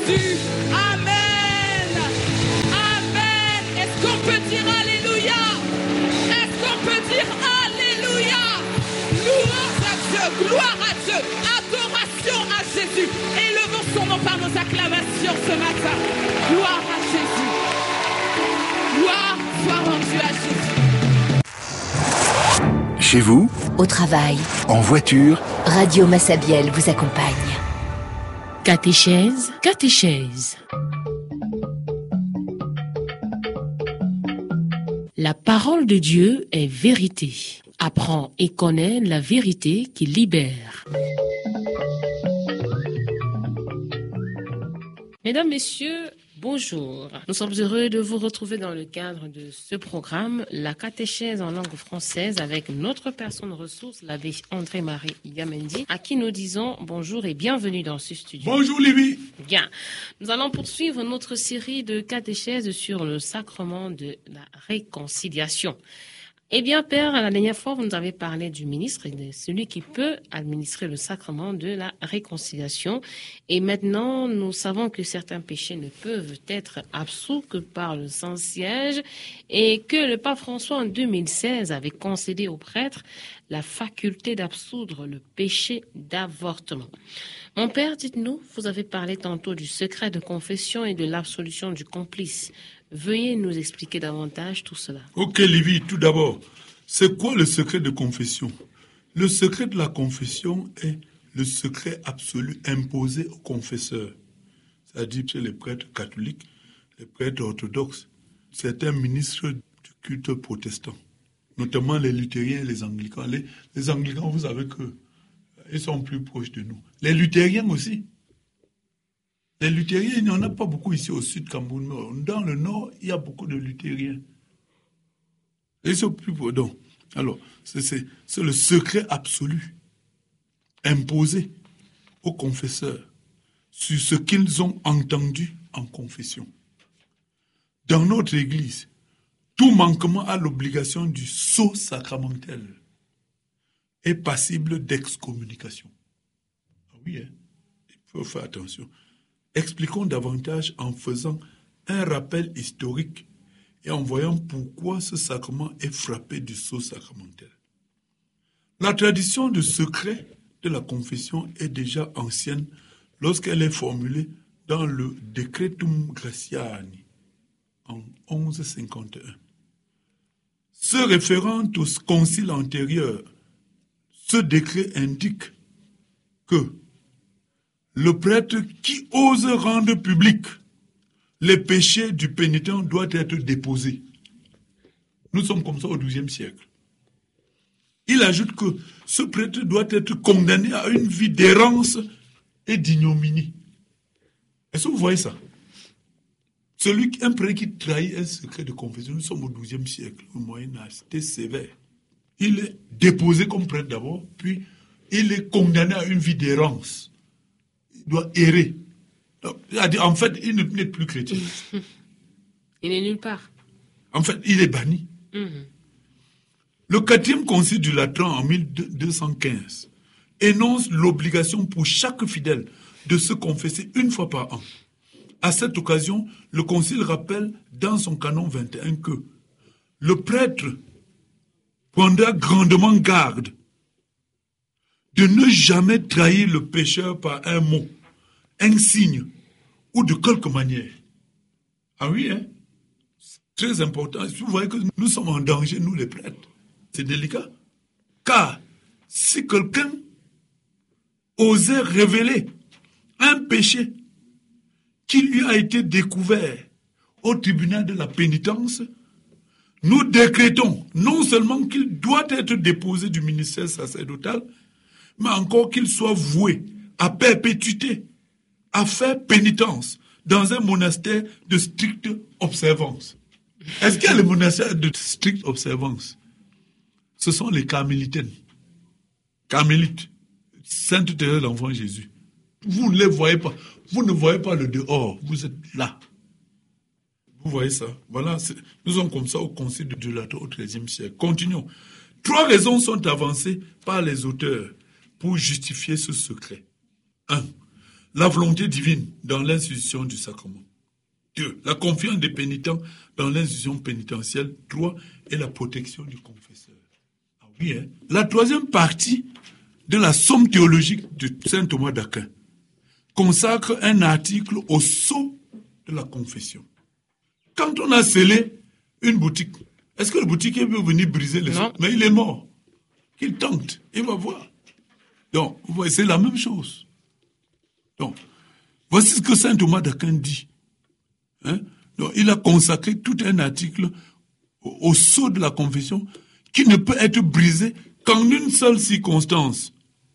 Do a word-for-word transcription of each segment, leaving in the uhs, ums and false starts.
Jésus. Amen. Amen. Est-ce qu'on peut dire Alléluia? Est-ce qu'on peut dire Alléluia? Louange à Dieu, gloire à Dieu, adoration à Jésus. Élevons son nom par nos acclamations ce matin. Gloire à Jésus. Gloire soit rendue à Jésus. Chez vous, au travail, en voiture, Radio Massabielle vous accompagne. Catéchèse, catéchèse. La parole de Dieu est vérité. Apprends et connais la vérité qui libère. Mesdames, Messieurs, bonjour. Nous sommes heureux de vous retrouver dans le cadre de ce programme, la catéchèse en langue française avec notre personne ressource, l'abbé André-Marie Yamendi, à qui nous disons bonjour et bienvenue dans ce studio. Bonjour Libby. Bien. Nous allons poursuivre notre série de catéchèses sur le sacrement de la réconciliation. Eh bien, Père, la dernière fois, vous nous avez parlé du ministre et de celui qui peut administrer le sacrement de la réconciliation. Et maintenant, nous savons que certains péchés ne peuvent être absous que par le Saint-Siège et que le pape François, en deux mille seize, avait concédé aux prêtres la faculté d'absoudre le péché d'avortement. Mon Père, dites-nous, vous avez parlé tantôt du secret de confession et de l'absolution du complice. Veuillez nous expliquer davantage tout cela. Ok, Livy, tout d'abord, c'est quoi le secret de confession? Le secret de la confession est le secret absolu imposé au confesseur. C'est-à-dire chez les prêtres catholiques, les prêtres orthodoxes, certains ministres du culte protestant, notamment les luthériens et les anglicans. Les, les anglicans, vous savez que ils sont plus proches de nous. Les luthériens aussi. Les luthériens, il n'y en a pas beaucoup ici au sud Cameroun. Dans le nord, il y a beaucoup de luthériens. Ils sont plus proches. Donc, alors, c'est, c'est, c'est le secret absolu imposé aux confesseurs sur ce qu'ils ont entendu en confession. Dans notre Église, tout manquement à l'obligation du sceau sacramentel est passible d'excommunication. Ah oui, hein? Il faut faire attention. Expliquons davantage en faisant un rappel historique et en voyant pourquoi ce sacrement est frappé du sceau sacramentel. La tradition de secret de la confession est déjà ancienne lorsqu'elle est formulée dans le Decretum Graciani en onze cinquante et un. Se référant au concile antérieur, ce décret indique que le prêtre qui ose rendre public les péchés du pénitent doit être déposé. Nous sommes comme ça au douzième siècle. Il ajoute que ce prêtre doit être condamné à une vie d'errance et d'ignominie. Est-ce que vous voyez ça? Celui, un prêtre qui trahit un secret de confession, nous sommes au douzième siècle, au Moyen-Âge, c'était sévère. Il est déposé comme prêtre d'abord, puis il est condamné à une vie d'errance. Il doit errer. En fait, il n'est plus chrétien. Il n'est nulle part. En fait, il est banni. Mm-hmm. Le quatrième concile du Latran en mille deux cent quinze énonce l'obligation pour chaque fidèle de se confesser une fois par an. À cette occasion, le concile rappelle dans son canon vingt et un que le prêtre prendra grandement garde de ne jamais trahir le pécheur par un mot, un signe ou de quelque manière. Ah oui, hein? C'est très important. Vous voyez que nous sommes en danger, nous les prêtres. C'est délicat. Car si quelqu'un osait révéler un péché qui lui a été découvert au tribunal de la pénitence, nous décrétons non seulement qu'il doit être déposé du ministère sacerdotal, mais encore qu'il soit voué à perpétuité, à faire pénitence dans un monastère de stricte observance. Est-ce qu'il y a les monastères de stricte observance? Ce sont les carmélitaines. Carmélites. Sainte Thérèse l'Enfant Jésus. Vous ne les voyez pas. Vous ne voyez pas le dehors. Vous êtes là. Vous voyez ça? Voilà. Nous sommes comme ça au concile de Latran au treizième siècle. Continuons. Trois raisons sont avancées par les auteurs pour justifier ce secret. Un, la volonté divine dans l'institution du sacrement. Deux, la confiance des pénitents dans l'institution pénitentielle. Trois, et la protection du confesseur. Ah oui, hein? La troisième partie de la somme théologique de saint Thomas d'Aquin consacre un article au sceau de la confession. Quand on a scellé une boutique, est-ce que le boutiquier peut venir briser les sceaux? Mais il est mort. Qu'il tente, il va voir. Donc, vous voyez, c'est la même chose. Donc, voici ce que saint Thomas d'Aquin dit. Hein? Donc, il a consacré tout un article au, au sceau de la confession qui ne peut être brisé qu'en une seule circonstance.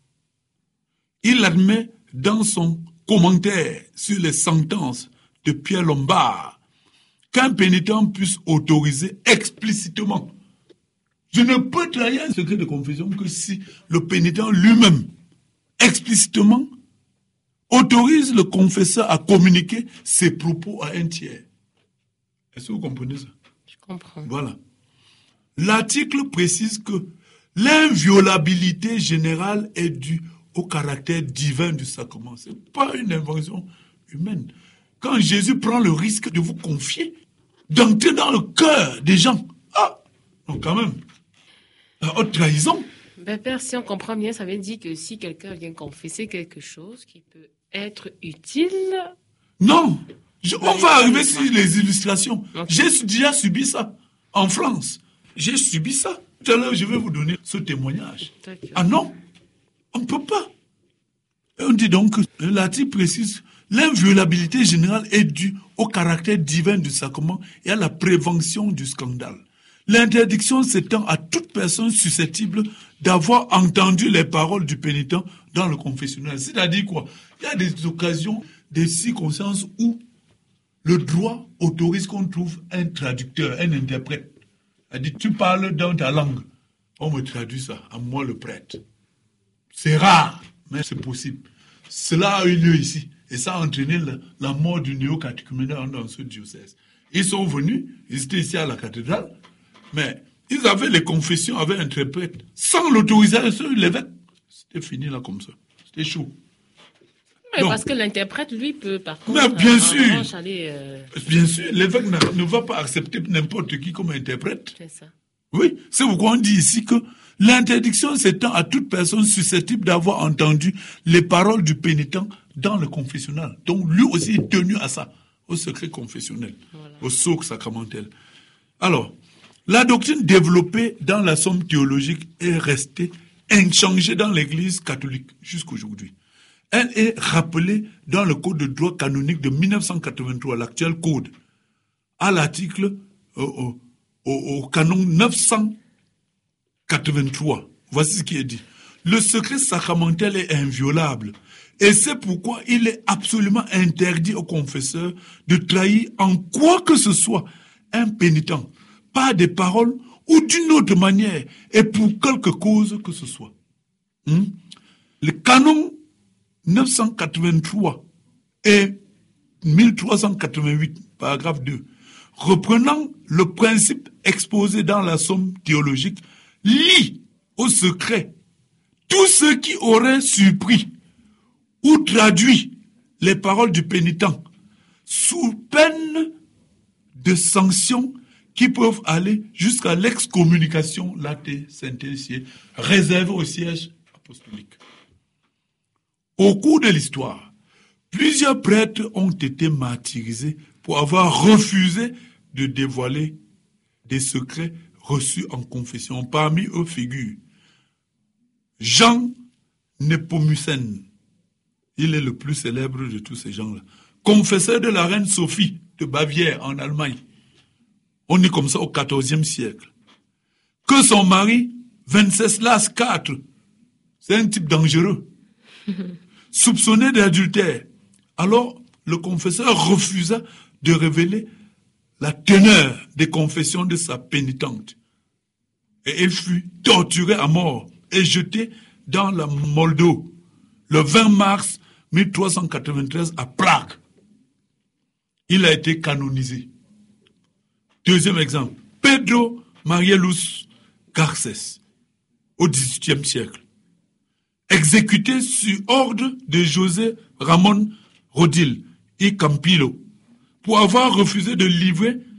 Il admet dans son commentaire sur les sentences de Pierre Lombard qu'un pénitent puisse autoriser explicitement. Je ne peux trahir un secret de confession que si le pénitent lui-même, explicitement, autorise le confesseur à communiquer ses propos à un tiers. Est-ce que vous comprenez ça? Je comprends. Voilà. L'article précise que l'inviolabilité générale est due au caractère divin du sacrement. Ce n'est pas une invention humaine. Quand Jésus prend le risque de vous confier, d'entrer dans le cœur des gens, ah, donc quand même, la haute trahison. Ben, Père, si on comprend bien, ça veut dire que si quelqu'un vient confesser quelque chose qui peut être utile... Non, je, on va arriver sur les illustrations. Okay. J'ai déjà subi ça en France. J'ai subi ça. Tout à l'heure, je vais vous donner ce témoignage. D'accord. Ah non, on ne peut pas. Et on dit donc que l'article précise l'inviolabilité générale est due au caractère divin du sacrement et à la prévention du scandale. L'interdiction s'étend à toute personne susceptible d'avoir entendu les paroles du pénitent dans le confessionnal. C'est-à-dire quoi? Il y a des occasions, des circonstances où le droit autorise qu'on trouve un traducteur, un interprète. Elle dit, tu parles dans ta langue. On me traduit ça, à moi le prêtre. C'est rare, mais c'est possible. Cela a eu lieu ici. Et ça a entraîné la, la mort du néo-catéchuménat dans ce diocèse. Ils sont venus, ils étaient ici à la cathédrale, mais ils avaient les confessions avec interprète, sans l'autorisation de l'évêque. C'était fini là comme ça. C'était chaud. Mais donc, parce que l'interprète, lui, peut par contre... Mais bien en, sûr, en aller, euh... bien sûr, l'évêque ne va pas accepter n'importe qui comme interprète. C'est ça. Oui, c'est pourquoi on dit ici que l'interdiction s'étend à toute personne susceptible d'avoir entendu les paroles du pénitent dans le confessionnal. Donc lui aussi est tenu à ça, au secret confessionnel, voilà. Au sceau sacramentel. Alors, la doctrine développée dans la somme théologique est restée inchangée dans l'Église catholique jusqu'aujourd'hui. Elle est rappelée dans le Code de droit canonique de mille neuf cent quatre-vingt-trois, l'actuel Code, à l'article euh, au, au, au canon neuf cent quatre-vingt-trois. Voici ce qui est dit. Le secret sacramentel est inviolable et c'est pourquoi il est absolument interdit au confesseur de trahir en quoi que ce soit un pénitent, par des paroles ou d'une autre manière et pour quelque cause que ce soit. Hum? Le canon neuf cent quatre-vingt-trois et mille trois cent quatre-vingt-huit, paragraphe deux, reprenant le principe exposé dans la somme théologique, lie au secret tous ceux qui auraient surpris ou traduit les paroles du pénitent sous peine de sanctions qui peuvent aller jusqu'à l'excommunication, l'acte Saint-Siège, réservé au siège apostolique. Au cours de l'histoire, plusieurs prêtres ont été martyrisés pour avoir refusé de dévoiler des secrets reçus en confession. Parmi eux figure Jean Nepomucène. Il est le plus célèbre de tous ces gens-là. Confesseur de la reine Sophie de Bavière en Allemagne. On est comme ça au quatorzième siècle. Que son mari, Venceslas quatre, c'est un type dangereux, soupçonné d'adultère. Alors, le confesseur refusa de révéler la teneur des confessions de sa pénitente. Et il fut torturé à mort et jeté dans la Moldau le vingt mars mille trois cent quatre-vingt-treize à Prague. Il a été canonisé. Deuxième exemple, Pedro Marielus Garces, au dix-huitième siècle. exécuté sur ordre de José Ramón Rodil y Campillo pour avoir refusé de livrer